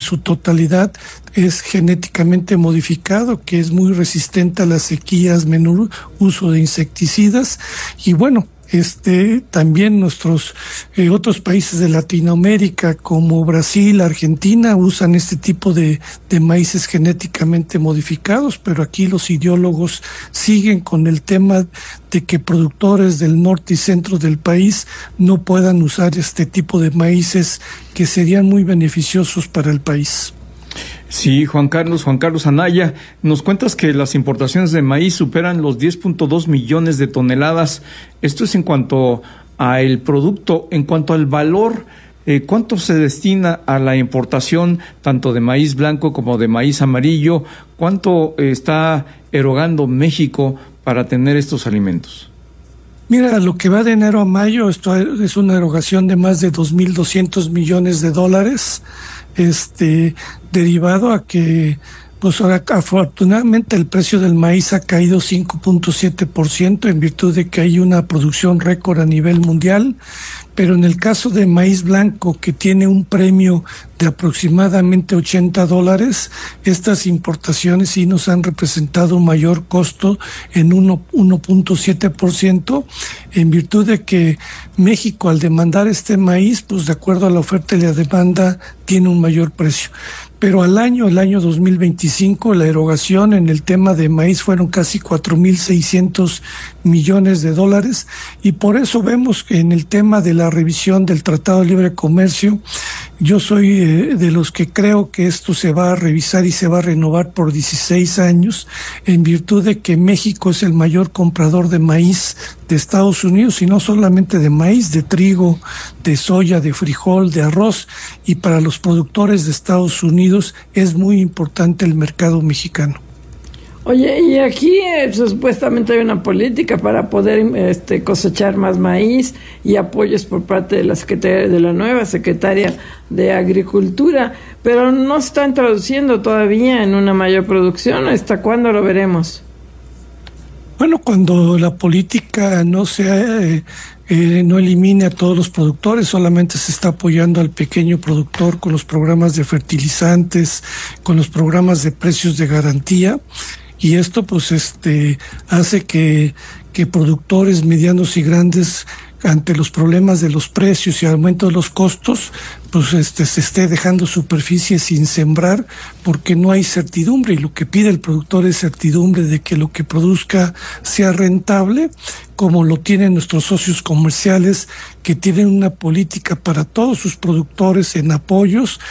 su totalidad es genéticamente modificado, que es muy resistente a las sequías, menor uso de insecticidas. Y bueno, también nuestros otros países de Latinoamérica como Brasil, Argentina usan este tipo de maíces genéticamente modificados, pero aquí los ideólogos siguen con el tema de que productores del norte y centro del país no puedan usar este tipo de maíces que serían muy beneficiosos para el país. Sí, Juan Carlos Anaya, nos cuentas que las importaciones de maíz superan los 10.2 millones de toneladas. Esto es en cuanto a el producto, en cuanto al valor, ¿cuánto se destina a la importación tanto de maíz blanco como de maíz amarillo? ¿Cuánto está erogando México para tener estos alimentos? Mira, lo que va de enero a mayo, esto es una erogación de más de 2.200 millones de dólares, derivado a que, pues ahora afortunadamente el precio del maíz ha caído 5.7% en virtud de que hay una producción récord a nivel mundial, pero en el caso de maíz blanco, que tiene un premio de aproximadamente $80, estas importaciones sí nos han representado un mayor costo en 1.7%, en virtud de que México, al demandar este maíz, pues de acuerdo a la oferta y la demanda, tiene un mayor precio. Pero el año 2025, la erogación en el tema de maíz fueron casi 4.600 millones de dólares, y por eso vemos que en el tema de la revisión del Tratado de Libre Comercio, yo soy de los que creo que esto se va a revisar y se va a renovar por 16 años, en virtud de que México es el mayor comprador de maíz de Estados Unidos, y no solamente de maíz, de trigo, de soya, de frijol, de arroz, y para los productores de Estados Unidos es muy importante el mercado mexicano. Oye, y aquí supuestamente hay una política para poder cosechar más maíz y apoyos por parte de la nueva secretaria de Agricultura, pero no están traduciendo todavía en una mayor producción. ¿Hasta cuándo lo veremos? Bueno, cuando la política no elimine a todos los productores, solamente se está apoyando al pequeño productor con los programas de fertilizantes, con los programas de precios de garantía, y esto pues hace que productores medianos y grandes, ante los problemas de los precios y aumento de los costos, pues se esté dejando superficie sin sembrar, porque no hay certidumbre, y lo que pide el productor es certidumbre de que lo que produzca sea rentable, como lo tienen nuestros socios comerciales, que tienen una política para todos sus productores en apoyos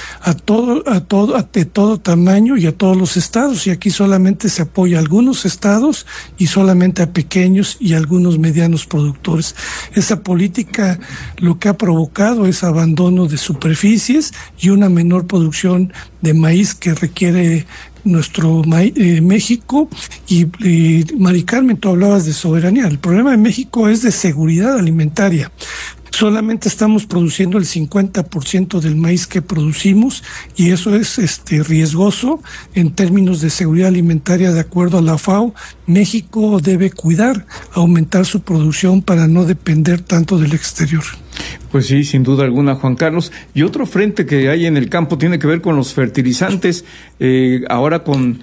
de todo tamaño y a todos los estados, y aquí solamente se apoya a algunos estados y solamente a pequeños y algunos medianos productores. Esa política lo que ha provocado es abandono de superficies y una menor producción de maíz que requiere nuestro México. Y Mari Carmen, tú hablabas de soberanía. El problema de México es de seguridad alimentaria. Solamente estamos produciendo el 50% del maíz que producimos, y eso es riesgoso en términos de seguridad alimentaria. De acuerdo a la FAO, México debe aumentar su producción para no depender tanto del exterior. Pues sí, sin duda alguna, Juan Carlos. Y otro frente que hay en el campo tiene que ver con los fertilizantes. Ahora con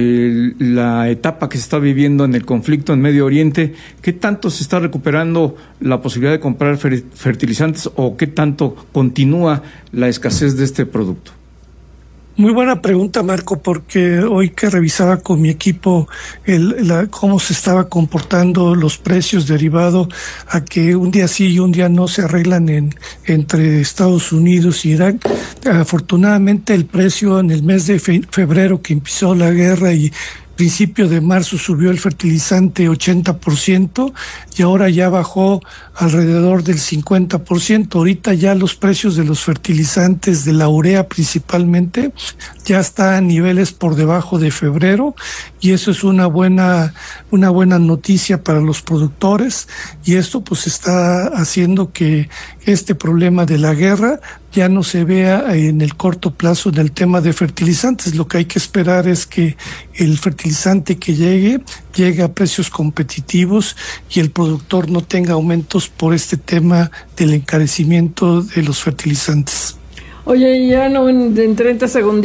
la etapa que se está viviendo en el conflicto en Medio Oriente, ¿qué tanto se está recuperando la posibilidad de comprar fertilizantes, o qué tanto continúa la escasez de este producto? Muy buena pregunta, Marco, porque hoy que revisaba con mi equipo cómo se estaba comportando los precios derivado a que un día sí y un día no se arreglan entre Estados Unidos y Irán. Afortunadamente el precio en el mes de febrero, que empezó la guerra, y principio de marzo subió el fertilizante 80%, y ahora ya bajó alrededor del 50%. Ahorita ya los precios de los fertilizantes, de la urea principalmente, ya está a niveles por debajo de febrero, y eso es una buena noticia para los productores, y esto pues está haciendo que este problema de la guerra ya no se vea en el corto plazo en el tema de fertilizantes. Lo que hay que esperar es que el fertilizante que llegue a precios competitivos y el productor no tenga aumentos por este tema del encarecimiento de los fertilizantes. Oye, ya no, en 30 segundos.